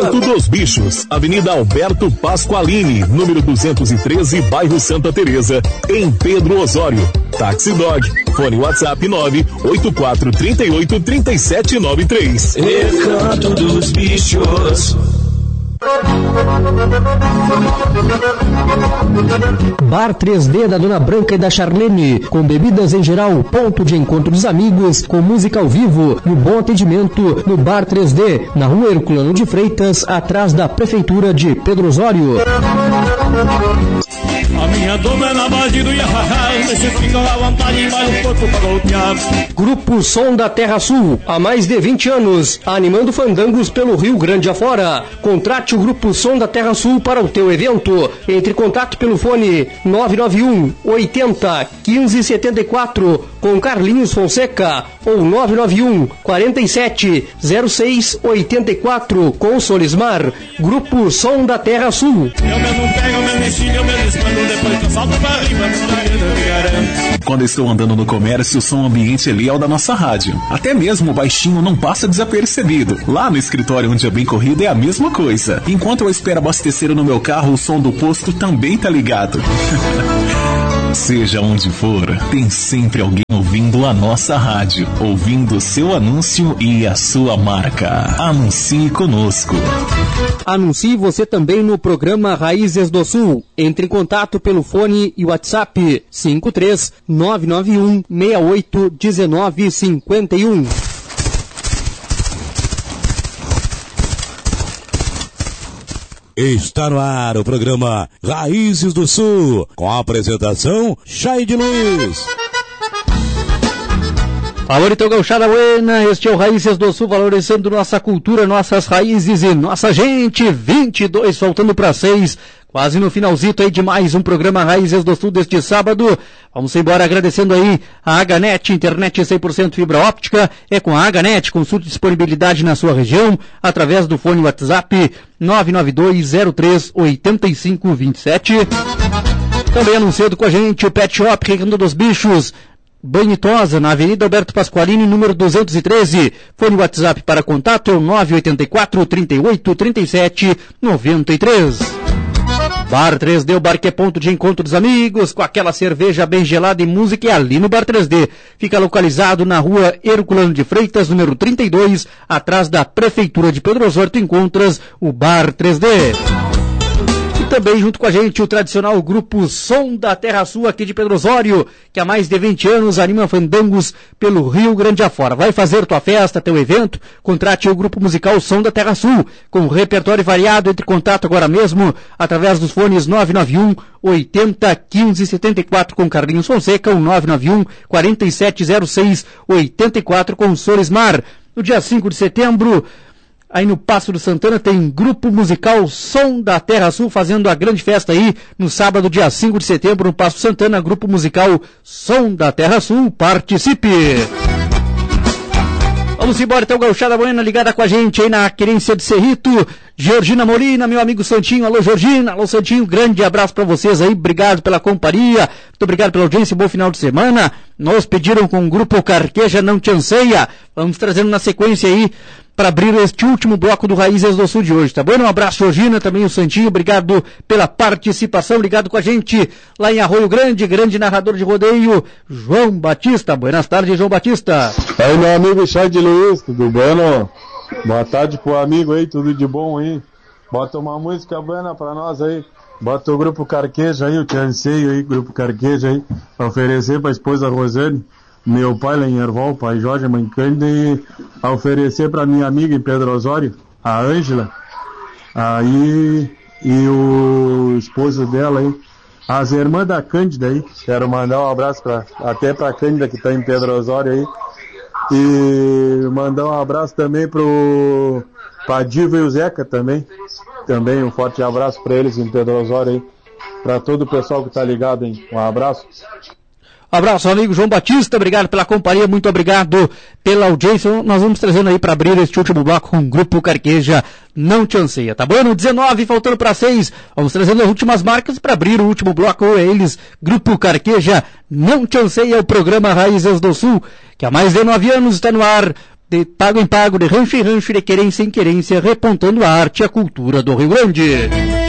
Porto dos Bichos, Avenida Alberto Pasqualini, número 213, bairro Santa Teresa, em Pedro Osório. Taxi Dog, fone WhatsApp 984383793. Recanto dos Bichos. Bar 3D da Dona Branca e da Charlene, com bebidas em geral, ponto de encontro dos amigos, com música ao vivo e um bom atendimento no Bar 3D, na Rua Herculano de Freitas, atrás da Prefeitura de Pedro Osório. A minha doma é na base do Iahá, deixa fica à vontade, mais um pouco para golpear. Grupo Som da Terra Sul, há mais de 20 anos, animando fandangos pelo Rio Grande afora. Contrate o Grupo Som da Terra Sul para o teu evento. Entre em contato pelo fone 991 80 15 74 com Carlinhos Fonseca ou 991 47 06 84 com Solismar. Grupo Som da Terra Sul. Eu mesmo pego, eu mesmo ensino, eu mesmo escondo, depois que eu salto para arriba, eu me garanto. Quando eu estou andando no comércio, o som ambiente ali é o da nossa rádio. Até mesmo o baixinho não passa desapercebido. Lá no escritório onde é bem corrido é a mesma coisa. Enquanto eu espero abastecer no meu carro, o som do posto também tá ligado. Seja onde for, tem sempre alguém ouvindo a nossa rádio, ouvindo o seu anúncio e a sua marca. Anuncie conosco. Anuncie você também no programa Raízes do Sul. Entre em contato pelo fone e WhatsApp 53 991 68 19 51. Está no ar o programa Raízes do Sul, com a apresentação Chay de Luz. Alô, então, gauchada buena, este é o Raízes do Sul, valorizando nossa cultura, nossas raízes e nossa gente. 22, faltando para 6, quase no finalzito aí de mais um programa Raízes do Sul deste sábado. Vamos embora agradecendo aí a HNet, internet 100% fibra óptica. É com a HNet, consulte disponibilidade na sua região, através do fone WhatsApp 992038527. Também anunciando com a gente o Pet Shop Recanto dos Bichos, Banhitosa, na Avenida Alberto Pasqualini, número 213. Fone WhatsApp para contato 984 38 37 93. Bar 3D, o bar que é ponto de encontro dos amigos, com aquela cerveja bem gelada e música, é ali no Bar 3D. Fica localizado na Rua Herculano de Freitas, número 32, atrás da Prefeitura de Pedro Osório. Tu encontras o Bar 3D. E também junto com a gente o tradicional Grupo Som da Terra Sul aqui de Pedro Osório, que há mais de 20 anos anima fandangos pelo Rio Grande afora. Vai fazer tua festa, teu evento? Contrate o Grupo Musical Som da Terra Sul, com repertório variado. Entre em contato agora mesmo, através dos fones 991 80 15 74 com Carlinhos Fonseca, ou 991 47 06 84 com Solismar. No dia 5 de setembro, aí no Passo do Santana, tem Grupo Musical Som da Terra Sul fazendo a grande festa aí no sábado, dia 5 de setembro, no Passo do Santana. Grupo Musical Som da Terra Sul, participe! Vamos embora então, gauchada buena ligada com a gente aí na querência de Cerrito. Georgina Molina, meu amigo Santinho. Alô, Georgina. Alô, Santinho. Grande abraço pra vocês aí. Obrigado pela companhia. Muito obrigado pela audiência. Bom final de semana. Nos pediram com o Grupo Carqueja Não Te Anseia. Vamos trazendo na sequência aí para abrir este último bloco do Raízes do Sul de hoje, tá bom? Um abraço, Georgina, também o Santinho, obrigado pela participação, ligado com a gente lá em Arroio Grande, grande narrador de rodeio, João Batista. Buenas tardes, João Batista. Aí, meu amigo Chay de Luiz, tudo bem? Boa tarde pro amigo aí, tudo de bom aí. Bota uma música buena pra nós aí. Bota o Grupo Carqueja aí, eu te anseio aí, Grupo Carqueja aí, pra oferecer pra esposa Rosane, meu pai lá em Erval, pai Jorge, mãe Cândida, e a oferecer pra minha amiga em Pedro Osório, a Ângela, aí, e o esposo dela aí, as irmãs da Cândida aí. Quero mandar um abraço até pra Cândida que tá em Pedro Osório aí, e mandar um abraço também pra Diva e o Zeca também um forte abraço pra eles em Pedro Osório aí, pra todo o pessoal que tá ligado, hein, um abraço. Abraço, amigo João Batista, obrigado pela companhia, muito obrigado pela audiência. Nós vamos trazendo aí para abrir este último bloco com o Grupo Carqueja Não Te Anseia, tá bom? No 19, faltando para 6, vamos trazendo as últimas marcas para abrir o último bloco, eles, Grupo Carqueja Não Te Anseia, o programa Raízes do Sul, que há mais de 9 anos está no ar de pago em pago, de rancho em rancho, de querência em querência, repontando a arte e a cultura do Rio Grande.